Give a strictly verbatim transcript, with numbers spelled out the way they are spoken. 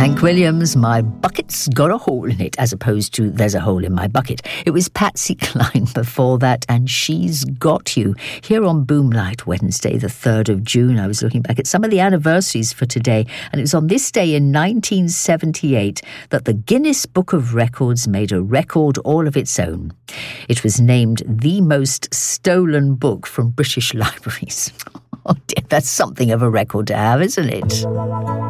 Hank Williams, My Bucket's Got a Hole in It, as opposed to There's a Hole in My Bucket. It was Patsy Cline before that, and She's Got You. Here on Boomlight, Wednesday, the third of June, I was looking back at some of the anniversaries for today, and it was on this day in nineteen seventy-eight that the Guinness Book of Records made a record all of its own. It was named the most stolen book from British libraries. Oh dear, that's something of a record to have, isn't it?